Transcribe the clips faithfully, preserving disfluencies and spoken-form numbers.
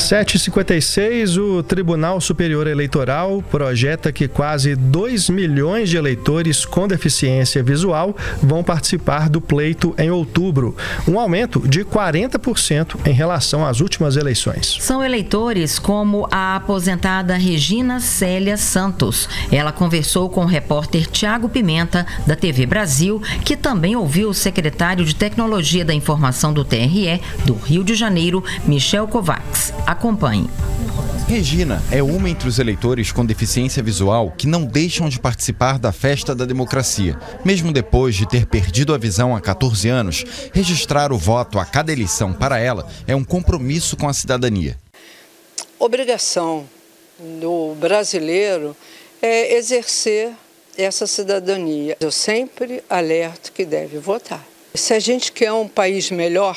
sete e cinquenta e seis, o Tribunal Superior Eleitoral projeta que quase dois milhões de eleitores com deficiência visual vão participar do pleito em outubro, um aumento de quarenta por cento em relação às últimas eleições. São eleitores como a aposentada Regina Célia Santos. Ela conversou com o repórter Tiago Pimenta, da T V Brasil, que também ouviu o secretário de Tecnologia da Informação do T R E do Rio de Janeiro, Michel Kovacs. Acompanhe. Regina é uma entre os eleitores com deficiência visual que não deixam de participar da festa da democracia. Mesmo depois de ter perdido a visão há catorze anos, registrar o voto a cada eleição para ela é um compromisso com a cidadania. Obrigação do brasileiro é exercer essa cidadania. Eu sempre alerto que deve votar. Se a gente quer um país melhor,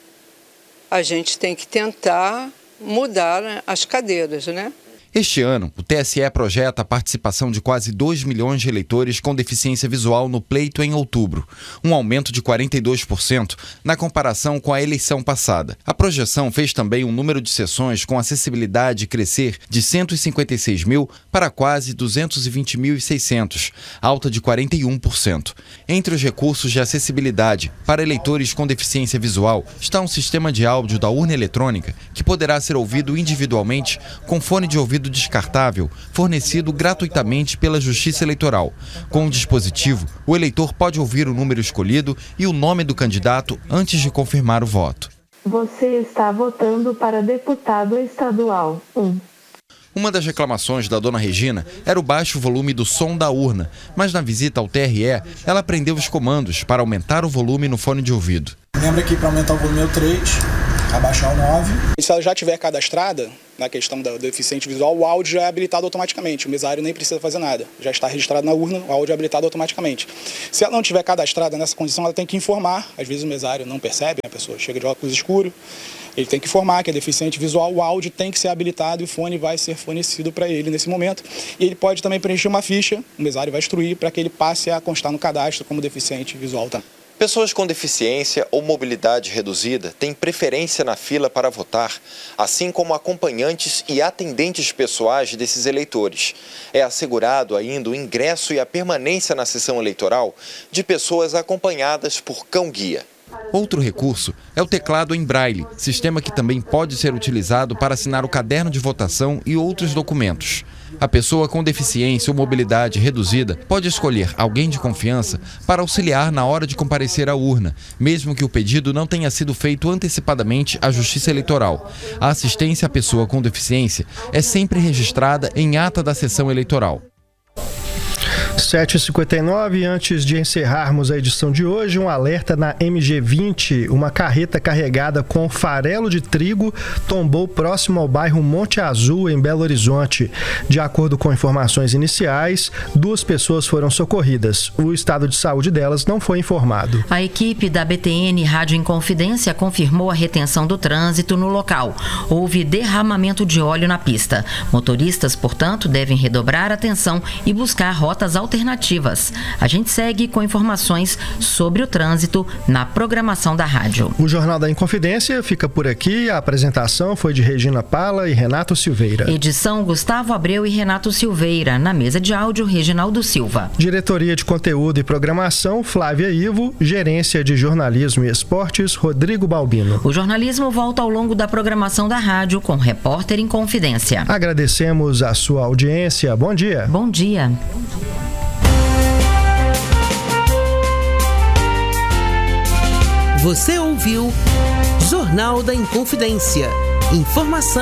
a gente tem que tentar mudar as cadeiras, né? Este ano, o T S E projeta a participação de quase dois milhões de eleitores com deficiência visual no pleito em outubro, um aumento de quarenta e dois por cento na comparação com a eleição passada. A projeção fez também o número de sessões com acessibilidade crescer de cento e cinquenta e seis mil para quase duzentos e vinte mil e seiscentos, alta de quarenta e um por cento. Entre os recursos de acessibilidade para eleitores com deficiência visual está um sistema de áudio da urna eletrônica que poderá ser ouvido individualmente com fone de ouvido descartável, fornecido gratuitamente pela Justiça Eleitoral. Com o dispositivo, o eleitor pode ouvir o número escolhido e o nome do candidato antes de confirmar o voto. Você está votando para deputado estadual um. Uma das reclamações da dona Regina era o baixo volume do som da urna, mas na visita ao T R E, ela aprendeu os comandos para aumentar o volume no fone de ouvido. Lembra que para aumentar o volume é o três, abaixar o nove. E se ela já estiver cadastrada, na questão da deficiente visual, o áudio já é habilitado automaticamente. O mesário nem precisa fazer nada. Já está registrado na urna, o áudio é habilitado automaticamente. Se ela não estiver cadastrada nessa condição, ela tem que informar. Às vezes o mesário não percebe, a pessoa chega de óculos escuros. Ele tem que informar que é deficiente visual, o áudio tem que ser habilitado e o fone vai ser fornecido para ele nesse momento. E ele pode também preencher uma ficha, o mesário vai instruir para que ele passe a constar no cadastro como deficiente visual também. Pessoas com deficiência ou mobilidade reduzida têm preferência na fila para votar, assim como acompanhantes e atendentes pessoais desses eleitores. É assegurado ainda o ingresso e a permanência na sessão eleitoral de pessoas acompanhadas por cão-guia. Outro recurso é o teclado em braille, sistema que também pode ser utilizado para assinar o caderno de votação e outros documentos. A pessoa com deficiência ou mobilidade reduzida pode escolher alguém de confiança para auxiliar na hora de comparecer à urna, mesmo que o pedido não tenha sido feito antecipadamente à Justiça Eleitoral. A assistência à pessoa com deficiência é sempre registrada em ata da sessão eleitoral. sete e cinquenta e nove, antes de encerrarmos a edição de hoje, um alerta na M G vinte. Uma carreta carregada com farelo de trigo tombou próximo ao bairro Monte Azul, em Belo Horizonte. De acordo com informações iniciais, duas pessoas foram socorridas. O estado de saúde delas não foi informado. A equipe da B T N Rádio Inconfidência confirmou a retenção do trânsito no local. Houve derramamento de óleo na pista. Motoristas, portanto, devem redobrar atenção e buscar rotas alternativas. alternativas. A gente segue com informações sobre o trânsito na programação da rádio. O Jornal da Inconfidência fica por aqui. A apresentação foi de Regina Pala e Renato Silveira. Edição Gustavo Abreu e Renato Silveira. Na mesa de áudio, Reginaldo Silva. Diretoria de Conteúdo e Programação, Flávia Ivo. Gerência de Jornalismo e Esportes, Rodrigo Balbino. O jornalismo volta ao longo da programação da rádio com Repórter Inconfidência. Agradecemos a sua audiência. Bom dia. Bom dia. Você ouviu Jornal da Inconfidência. Informação